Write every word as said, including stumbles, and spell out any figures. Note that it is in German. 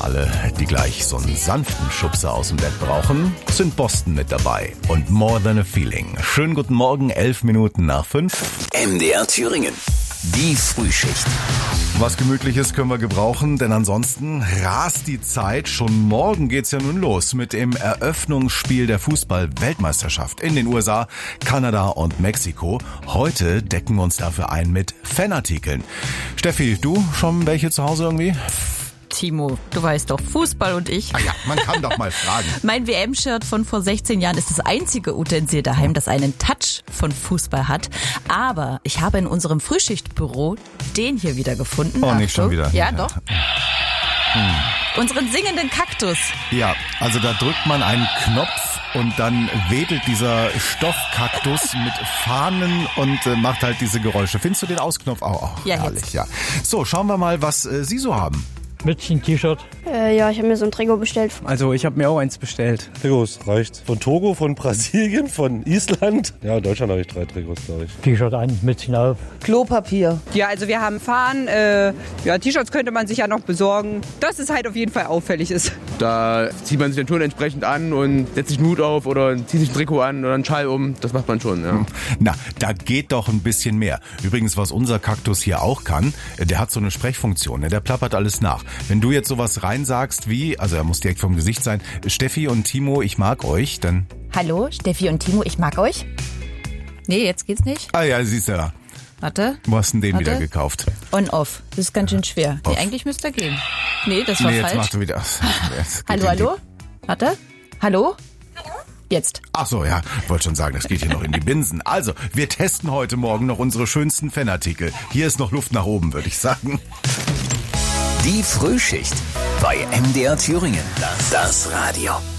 Alle, die gleich so einen sanften Schubser aus dem Bett brauchen, sind Boston mit dabei. Und More Than a Feeling. Schönen guten Morgen, elf Minuten nach fünf. M D R Thüringen. Die Frühschicht. Was Gemütliches können wir gebrauchen, denn ansonsten rast die Zeit. Schon morgen geht's ja nun los mit dem Eröffnungsspiel der Fußball-Weltmeisterschaft in den U S A, Kanada und Mexiko. Heute decken wir uns dafür ein mit Fanartikeln. Steffi, du schon welche zu Hause irgendwie? Timo, du weißt doch, Fußball und ich. Ah ja, man kann doch mal fragen. Mein W M-Shirt von vor sechzehn Jahren ist das einzige Utensil daheim, das einen Touch von Fußball hat. Aber ich habe in unserem Frühschichtbüro den hier wieder gefunden. Oh, nicht schon wieder. Ja, doch. Hm. Unseren singenden Kaktus. Ja, also da drückt man einen Knopf und dann wedelt dieser Stoffkaktus mit Fahnen und äh, macht halt diese Geräusche. Findest du den Ausknopf auch? Oh, ja, herrlich, jetzt. Ja. So, schauen wir mal, was äh, Sie so haben. Mützchen, T-Shirt. Äh, ja, ich habe mir so ein Trikot bestellt. Also ich habe mir auch eins bestellt. Trikots reicht. Von Togo, von Brasilien, von Island. Ja, in Deutschland habe ich drei Trikots, glaube ich. T-Shirt an, Mützchen auf. Klopapier. Ja, also wir haben Fahnen. Äh, ja, T-Shirts könnte man sich ja noch besorgen. Dass es halt auf jeden Fall auffällig ist. Da zieht man sich den Ton entsprechend an und setzt sich einen Hut auf oder zieht sich ein Trikot an oder einen Schal um. Das macht man schon, ja. Na, da geht doch ein bisschen mehr. Übrigens, was unser Kaktus hier auch kann, der hat so eine Sprechfunktion. Der plappert alles nach. Wenn du jetzt sowas reinsagst wie, also er muss direkt vom Gesicht sein, Steffi und Timo, ich mag euch, dann... Hallo, Steffi und Timo, ich mag euch. Nee, jetzt geht's nicht. Ah ja, siehst du da. Warte. Wo hast du denn den Warte. wieder gekauft? On-off. Das ist ganz schön schwer. Nee, Off. eigentlich müsste er gehen. Nee, das war nee, falsch. jetzt machst du wieder... Jetzt geht Hallo, in die- hallo? Warte. Hallo? Jetzt. Ach so, ja, wollte schon sagen, das geht hier noch in die Binsen. Also, wir testen heute Morgen noch unsere schönsten Fanartikel. Hier ist noch Luft nach oben, würde ich sagen. Die Frühschicht bei M D R Thüringen. Das Radio.